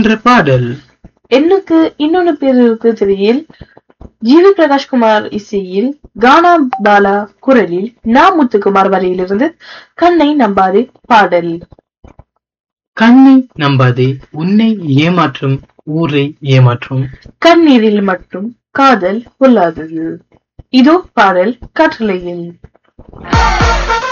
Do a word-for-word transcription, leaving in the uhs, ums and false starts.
என்ற பாடல். எண்ணுக்கு இன்னொன்னு பேர் இருக்கு திரையில் ஜிவி பிரகாஷ்குமார் இசையில் கானா பாலா குரலில் நா முத்துக்குமார் வரையிலிருந்து கண்ணை நம்பாதே பாடல். கண்ணை நம்பாதே, உன்னை ஏமாற்றும் ஊரை ஏமாற்றும், கண்ணீரில் மட்டும் காதல் கொள்ளாதது. இதோ பாடல் கட்டளையில்.